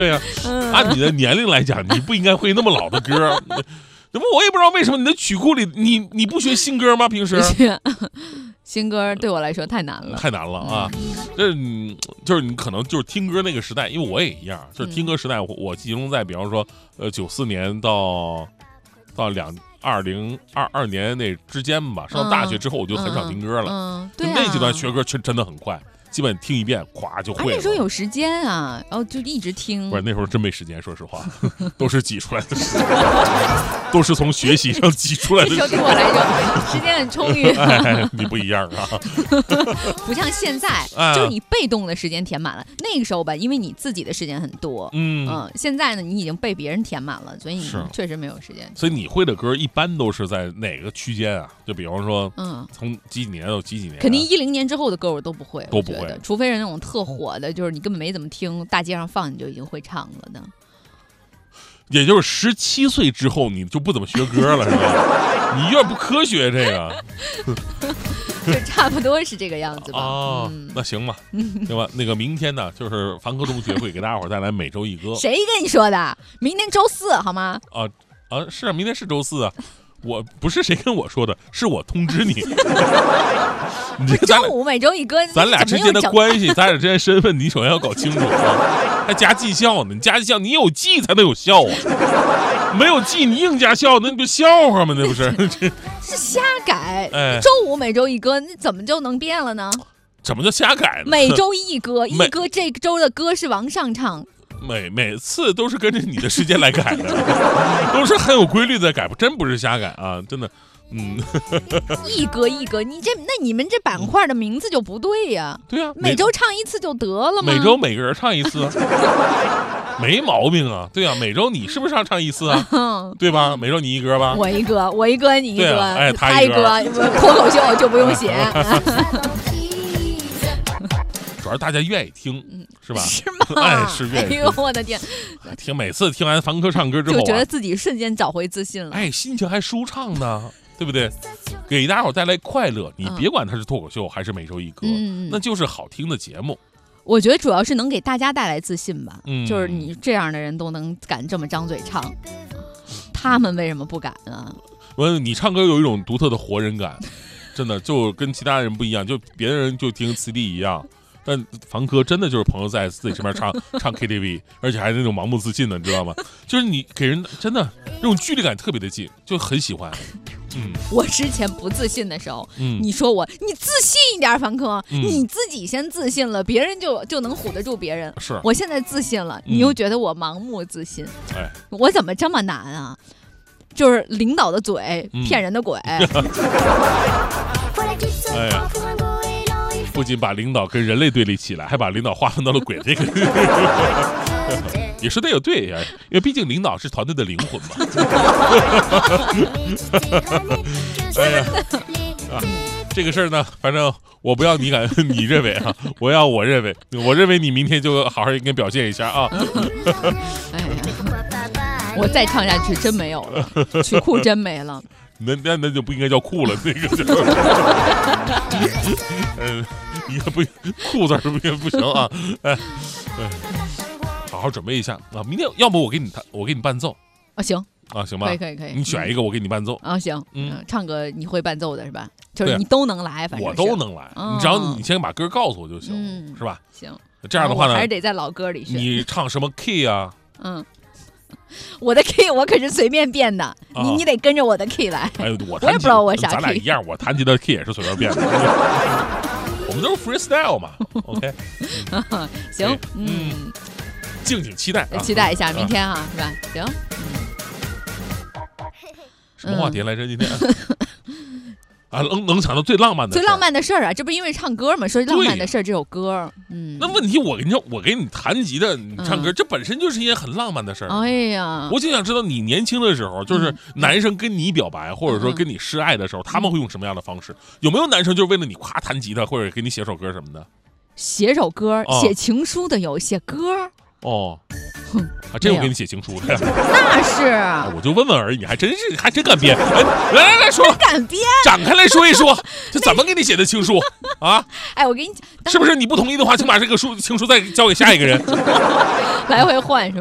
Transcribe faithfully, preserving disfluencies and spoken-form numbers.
对呀、啊，按你的年龄来讲，你不应该会那么老的歌。那么我也不知道为什么你的曲库里，你你不学新歌吗？平时新歌对我来说太难了， 太难了啊！这、嗯、就是你可能就是听歌那个时代，因为我也一样，就是听歌时代，我我集中在比方说，呃，九四年到到两二零二二年那之间吧。上大学之后，我就很少听歌了。 嗯，嗯对、啊， 那阶段学歌真真的很快。基本听一遍，咵就会了。 那时候有时间啊，然后就一直听。 不是那时候真没时间，说实话，都是挤出来的，都是从学习上挤出来的。 那时候对我来说，时间很充裕。 哎，你不一样啊， 不像现在， 哎、 就是你被动的时间填满了。那个时候吧，因为你自己的时间很多，嗯嗯，现在呢，你已经被别人填满了，所以你确实没有时间。 所以你会的歌一般都是在哪个区间啊？就比方说，嗯，从几几年到几几年、啊？ 肯定一零年之后的歌我都不会， 都不会。 除非是那种特火的，就是你根本没怎么听，大街上放你就已经会唱了的。 也就是十七岁之后，你就不怎么学歌了，是吧？你有点不科学，这个。 就差不多是这个样子吧。 哦，嗯、那行吧，行吧。那个明天呢，就是凡科中学会给大家伙带来每周一歌。 谁跟你说的？明天周四好吗？ 啊啊，是啊，明天是周四啊。我不是谁跟我说的，是我通知你。 你这周五每周一歌， 咱俩之间的关系，咱俩之间身份，你首先要搞清楚啊。还加绩效呢？你加绩效，你有绩才能有效啊。没有绩，你硬加效，那不笑话吗？那不是？ 是瞎改。 哎， 周五每周一歌，那怎么就能变了呢？ 怎么叫瞎改呢？ 每周一歌，一歌这周的歌是往上唱。 每每次都是跟着你的时间来改的，都是很有规律的改，真不是瞎改啊！真的，嗯， 一歌一歌，你这那你们这板块的名字就不对呀、啊。 对啊， 每周唱一次就得了吗？ 每周每个人唱一次，没毛病啊。对啊，每周你是不是唱唱一次啊？嗯、对吧？每周你一歌吧， 我一歌，我一歌，你一歌， 啊、哎， 他一歌， 脱口秀就不用写。 主要大家愿意听，是吧？ 是吗？ 哎，是愿意听。 哎呦，我的天！ 听每次听完凡科唱歌之后、啊， 就觉得自己瞬间找回自信了。 哎，心情还舒畅呢，对不对？给大家伙带来快乐，你别管它是脱口秀还是每周一歌，嗯、那就是好听的节目。 我觉得主要是能给大家带来自信吧，嗯、就是你这样的人都能敢这么张嘴唱，他们为什么不敢啊？ 我你唱歌有一种独特的活人感，真的就跟其他人不一样，就别人就听 C D 一样。但凡科真的就是朋友在自己身边唱唱 K T V， 而且还是那种盲目自信的，你知道吗？就是你给人真的那种距离感特别的近，就很喜欢。嗯， 我之前不自信的时候，嗯，你说我你自信一点，凡科，嗯、你自己先自信了，别人就就能唬得住别人。 是， 我现在自信了，你又觉得我盲目自信， 嗯、哎， 我怎么这么难啊？就是领导的嘴，嗯、骗人的鬼。哎呀。不仅把领导跟人类对立起来，还把领导划分到了鬼这个，也说的有对呀，因为毕竟领导是团队的灵魂嘛。哎呀，啊，这个事儿呢，反正我不要你敢你认为啊，我要我认为，我认为你明天就好好应该表现一下啊。 哎呀，我再唱下去真没有了，曲库真没了。 那那那就不应该叫酷了，那个就，嗯，应该不酷字不应该不行啊，哎，对，好好准备一下啊，明天要不我给你弹，我给你伴奏啊，行啊，行吧， 可以可以可以， 你选一个我给你伴奏啊，行，嗯，唱歌你会伴奏的是吧？就是你都能来，反正我都能来，你只要你先把歌告诉我就行，是吧？ 行， 这样的话呢， 还是得在老歌里选， 你唱什么 key 啊？ 嗯。我的 key 我可是随便变的，你、啊、你得跟着我的 key 来。 哎，我我也不知道我啥 key， 咱俩一样，我弹吉的 key 也是随便变的。我们都是 freestyle 嘛 ，OK 嗯。行，嗯， 敬请期待、啊， 期待一下明天啊，是吧？行。 什么话题来着？今天？啊，能能想到最浪漫的最浪漫的事儿啊！这不是因为唱歌嘛，说浪漫的事儿这首歌，嗯， 那问题我跟你说，我给你弹吉他，你唱歌，嗯、这本身就是一件很浪漫的事儿。 哎呀， 我就想知道你年轻的时候，就是男生跟你表白，嗯、或者说跟你示爱的时候，嗯、他们会用什么样的方式？有没有男生就是为了你夸弹吉他，或者给你写首歌什么的？ 写首歌，哦、写情书的有，写歌哦。啊，真有给你写情书的， 那是、 哎，我就问问而已，你还真是还真敢编，哎，来来来说， 敢编， 展开来说一说，这怎么给你写的情书啊？ 哎，我给你， 是不是你不同意的话，请把这个书情书再交给下一个人？ 来回换是吧？